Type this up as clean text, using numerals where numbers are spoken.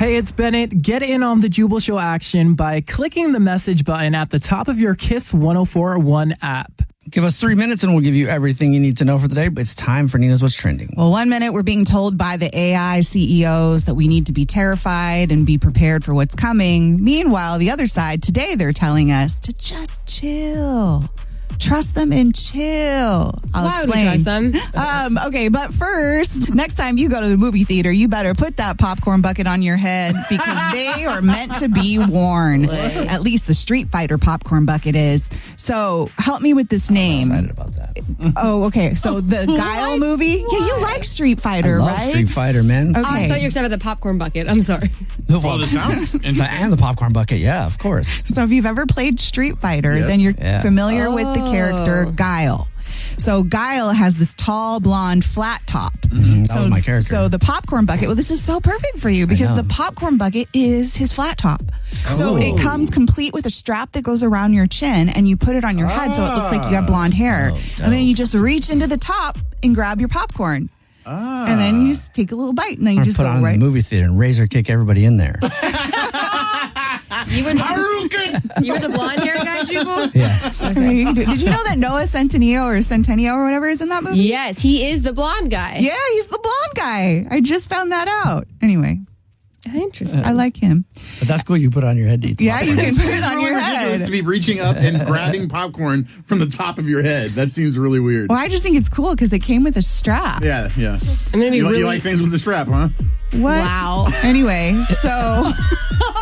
Hey, it's Bennett. Get in on the Jubal Show action by clicking the message button at the top of your Kiss 104.1 app. Give us 3 minutes and we'll give you everything you need to know for the day. It's time for Nina's What's Trending. Well, 1 minute, we're being told by the AI CEOs that we need to be terrified and be prepared for what's coming. Meanwhile, the other side, today they're telling us to just chill. Trust them and chill. I'll Why explain. would we trust them? Okay, but first, next time you go to the movie theater, you better put that popcorn bucket on your head because they are meant to be worn. At least the Street Fighter popcorn bucket is. So help me with this name. I'm excited about that. Oh, okay. So the Guile movie? Yeah, you like Street Fighter, I love right? Street Fighter, man. Okay. I thought you were excited about the popcorn bucket. I'm sorry. Well, this sounds interesting. And the popcorn bucket, yeah, of course. So if you've ever played Street Fighter, Yes. then you're Yeah. familiar with the character Guile. So Guile has this tall, blonde, flat top. That was my character. So the popcorn bucket, well, this is so perfect for you because know. the popcorn bucket is his flat top. So it comes complete with a strap that goes around your chin and you put it on your head so it looks like you have blonde hair. And then you just reach into the top and grab your popcorn. And then you just take a little bite and then you Or just put go on in right. the movie theater and razor kick everybody in there. You were the blonde hair guy, Jubal? Yeah. Did you know that Noah Centineo or whatever is in that movie? Yes, he is the blonde guy. Yeah, he's the blonde guy. I just found that out. Anyway, Interesting. I like him. But that's cool. You put it on your head to eat the Yeah, you popcorn. can put it It's on really your ridiculous head. to be reaching up and grabbing popcorn from the top of your head. That seems really weird. Well, I just think it's cool because they came with a strap. Yeah. I'm going to be You really... like things with the strap, huh? What? Wow. Anyway, so